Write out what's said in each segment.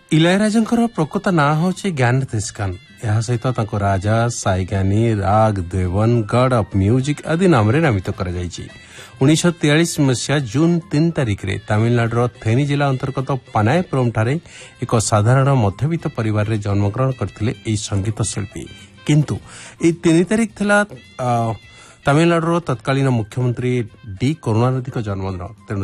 ଇଲାୟରାଜାଙ୍କର ପ୍ରକୃତ ନାଁ ହେଉଛି ଜ୍ଞାନତୀଶ ଖାନ। ଏହା ସହିତ ତାଙ୍କୁ ରାଜା, ସାଇଗାନି, ରାଗ, ଦେବନ, ଗଡ୍ ଅଫ୍ ମ୍ୟୁଜିକ୍ ଆଦି ନାମରେ ନାମିତ କରାଯାଇଛି। 1943 ମସିହା ଜୁନ୍ 3 ତାରିଖରେ ତାମିଲନାଡୁର ଥେନି ଜିଲ୍ଲା ଅନ୍ତର୍ଗତ ପାନାୟପୁରମ୍ଠାରେ ଏକ ସାଧାରଣ ମଧ୍ୟବିତ୍ତ ପରିବାରରେ ଜନ୍ମଗ୍ରହଣ କରିଥିଲେ ଏହି ସଙ୍ଗୀତ ଶିଳ୍ପୀ। କିନ୍ତୁ ଏହି 3 ତାରିଖ ଥିଲା ତାମିଲନାଡୁର ତତ୍କାଳୀନ ମୁଖ୍ୟମନ୍ତ୍ରୀ ଡି କରୁଣାନିଧିଙ୍କ ଜନ୍ମଦିନ। ତେଣୁ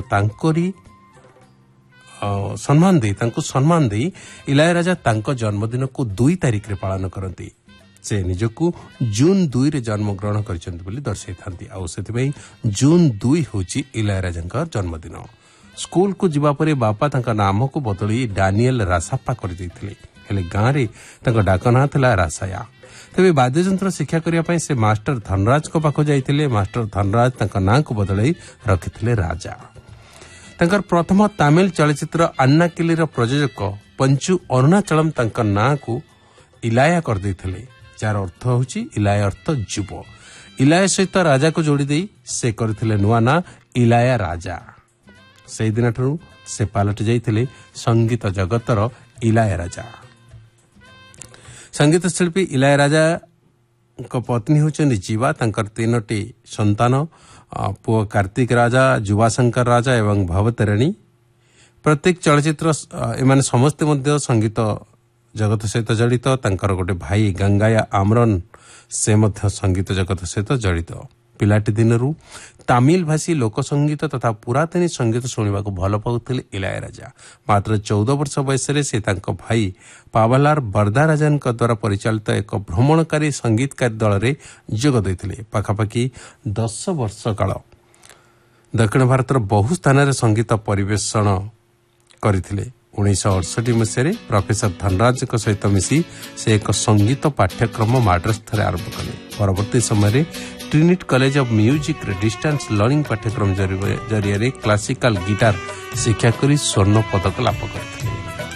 ତାଙ୍କୁ ସମ୍ମାନ ଦେଇ ଇଲାୟରାଜା ତାଙ୍କ ଜନ୍ମଦିନକୁ 2 ତାରିଖରେ ପାଳନ କରନ୍ତି। ସେ ନିଜକୁ ଜୁନ୍ 2ରେ ଜନ୍ମଗ୍ରହଣ କରିଛନ୍ତି ବୋଲି ଦର୍ଶାଇଥାନ୍ତି। ଆଉ ସେଥିପାଇଁ ଜୁନ୍ 2 ହେଉଛି ଇଲାୟରାଜାଙ୍କ ଜନ୍ମଦିନ। ସ୍କୁଲକୁ ଯିବା ପରେ ବାପା ତାଙ୍କ ନାମକୁ ବଦଳି ଡାନିଏଲ ରାସାପ୍ପା କରିଦେଇଥିଲେ। ହେଲେ ଗାଁରେ ତାଙ୍କ ଡାକ ନାଁ ଥିଲା ରାସାୟା। ତେବେ ବାଦ୍ୟଯନ୍ତ୍ର ଶିକ୍ଷା କରିବା ପାଇଁ ସେ ମାଷ୍ଟର ଧନରାଜଙ୍କ ପାଖକୁ ଯାଇଥିଲେ। ମାଷ୍ଟର ଧନରାଜ ତାଙ୍କ ନାଁକୁ ବଦଳାଇ ରଖିଥିଲେ ରାଜା। ତାଙ୍କର ପ୍ରଥମ ତାମିଲ ଚଳଚ୍ଚିତ୍ର ଆନ୍ନାକିଲିର ପ୍ରଯୋଜକ ପଞ୍ଚୁ ଅରୁଣାଚଳମ୍ ତାଙ୍କ ନାଁକୁ ଇଲାୟା କରିଦେଇଥିଲେ, ଯାହାର ଅର୍ଥ ହେଉଛି ଇଲାୟ ଅର୍ଥ ଯୁବ। ଇଲାୟ ସହିତ ରାଜାକୁ ଯୋଡ଼ିଦେଇ ସେ କରିଥିଲେ ନୂଆ ନାଁ ଇଲାୟା ରାଜା। ସେହିଦିନଠାରୁ ସେ ପାଲଟି ଯାଇଥିଲେ ସଙ୍ଗୀତ ଜଗତର ଇଲାୟ ରାଜା। ସଙ୍ଗୀତ ଶିଳ୍ପୀ ଇଲାୟ ରାଜାଙ୍କ ପତ୍ନୀ ହେଉଛନ୍ତି ଜୀବା। ତାଙ୍କର 3ଟି ସନ୍ତାନ, ପୁଅ କାର୍ତ୍ତିକ ରାଜା, ଯୁବାଶଙ୍କର ରାଜା ଏବଂ ଭବତରଣୀ। ପ୍ରତ୍ୟେକ ଚଳଚ୍ଚିତ୍ର ଏମାନେ ସମସ୍ତେ ମଧ୍ୟ ସଙ୍ଗୀତ ଜଗତ ସହିତ ଜଡ଼ିତ। ତାଙ୍କର ଗୋଟେ ଭାଇ ଗଙ୍ଗାୟା ଆମରନ୍, ସେ ମଧ୍ୟ ସଙ୍ଗୀତ ଜଗତ ସହିତ ଜଡ଼ିତ। ପିଲାଟି ଦିନରୁ ତାମିଲ ଭାଷୀ ଲୋକସଙ୍ଗୀତ ତଥା ପୁରାତନୀ ସଙ୍ଗୀତ ଶୁଣିବାକୁ ଭଲ ପାଉଥିଲେ ଇଲାୟ ରାଜା। ମାତ୍ର 14 ବର୍ଷ ବୟସରେ ସେ ତାଙ୍କ ଭାଇ ପାଭାଲାର ବରଦାରାଜାଙ୍କ ଦ୍ୱାରା ପରିଚାଳିତ ଏକ ଭ୍ରମଣକାରୀ ସଙ୍ଗୀତକାରୀ ଦଳରେ ଯୋଗ ଦେଇଥିଲେ। ପାଖାପାଖି 10 ବର୍ଷ କାଳ ଦକ୍ଷିଣ ଭାରତର ବହୁ ସ୍ଥାନରେ ସଙ୍ଗୀତ ପରିବେଷଣ କରିଥିଲେ। 1968 ମସିହାରେ ପ୍ରଫେସର ଧନରାଜଙ୍କ ସହିତ ମିଶି ସେ ଏକ ସଙ୍ଗୀତ ପାଠ୍ୟକ୍ରମ ମାଡ୍ରାସଠାରେ ଆରମ୍ଭ କଲେ। ପରବର୍ତ୍ତୀ ସମୟରେ Trinity college of ମ୍ୟୁଜିକ୍ରେ distance learning ପାଠ୍ୟକ୍ରମ ଜରିଆରେ କ୍ଲାସିକାଲ ଗିଟାର ଶିକ୍ଷା କରି ସ୍ୱର୍ଣ୍ଣ ପଦକ ଲାଭ କରିଥିଲେ।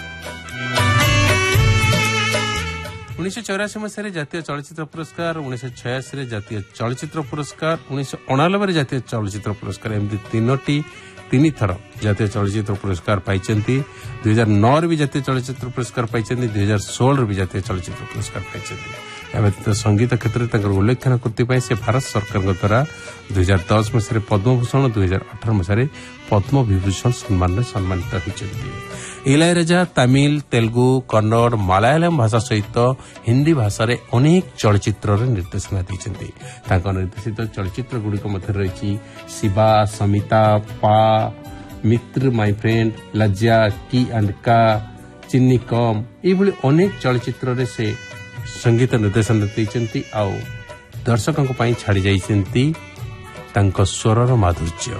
1984 ମସିହାରେ ଜାତୀୟ ଚଳଚ୍ଚିତ୍ର ପୁରସ୍କାର, 1986ରେ ଜାତୀୟ ଚଳଚ୍ଚିତ୍ର ପୁରସ୍କାର, 1989ରେ ଜାତୀୟ ଚଳଚ୍ଚିତ୍ର ପୁରସ୍କାର, ଏମିତି 3 ଥର ଜାତୀୟ ଚଳଚ୍ଚିତ୍ର ପୁରସ୍କାର ପାଇଛନ୍ତି। 2009ରେ ବି ଜାତୀୟ ଚଳଚ୍ଚିତ୍ର ପୁରସ୍କାର ପାଇଛନ୍ତି। 2016ରେ ବି ଜାତୀୟ ଚଳଚ୍ଚିତ୍ର ପୁରସ୍କାର ପାଇଛନ୍ତି। ଏହା ବ୍ୟତୀତ ସଙ୍ଗୀତ କ୍ଷେତ୍ରରେ ତାଙ୍କର ଉଲ୍ଲେଖନୀୟ କୃତି ପାଇଁ ସେ ଭାରତ ସରକାରଙ୍କ ଦ୍ୱାରା 2010 ମସିହାରେ ପଦ୍ମଭୂଷଣ, 2018 ମସିହାରେ ପଦ୍ମବିଭୂଷଣ ସମ୍ମାନରେ ସମ୍ମାନିତ ହୋଇଛନ୍ତି। ଇଲାୟରାଜା ତାମିଲ, ତେଲୁଗୁ, କନ୍ନଡ଼, ମାଲାୟାଲମ ଭାଷା ସହିତ ହିନ୍ଦୀ ଭାଷାରେ ଅନେକ ଚଳଚ୍ଚିତ୍ରରେ ନିର୍ଦ୍ଦେଶନା ଦେଇଛନ୍ତି। ତାଙ୍କ ନିର୍ଦ୍ଦେଶିତ ଚଳଚ୍ଚିତ୍ରଗୁଡ଼ିକ ମଧ୍ୟରେ ରହିଛି ଶିବା, ସମିତା, ପା, ମିତ୍ର, ମାଇ ଫ୍ରେଣ୍ଡ, ଲଜ୍ଜା, କି ଆଣ୍ଡ କା, ଚିନି କମ୍, ଏଇଭଳି ଅନେକ ଚଳଚ୍ଚିତ୍ରରେ ସେ ସଙ୍ଗୀତ ନିର୍ଦ୍ଦେଶନା ଦେଇଛନ୍ତି। ଆଉ ଦର୍ଶକଙ୍କ ପାଇଁ ଛାଡ଼ି ଯାଇଛନ୍ତି ତାଙ୍କ ସ୍ୱରର ମାଧୁର୍ଯ୍ୟ।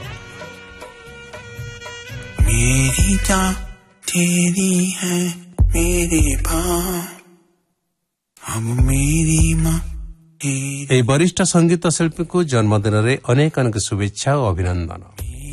मेरी जान तेरी है मेरे पाँव, अब मेरी माँ ଏହି ବରିଷ୍ଠ ସଙ୍ଗୀତ ଶିଳ୍ପୀଙ୍କୁ ଜନ୍ମଦିନରେ ଅନେକ ଅନେକ ଶୁଭେଚ୍ଛା ଓ ଅଭିନନ୍ଦନ।